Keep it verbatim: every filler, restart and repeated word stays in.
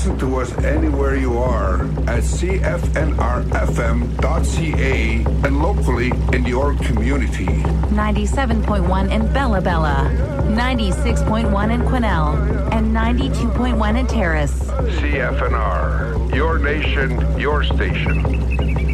listen to us anywhere you are at C F N R F M dot C A and locally in your community. ninety-seven point one in Bella Bella, ninety-six point one in Quesnel, and ninety-two point one in Terrace. C F N R, your nation, your station.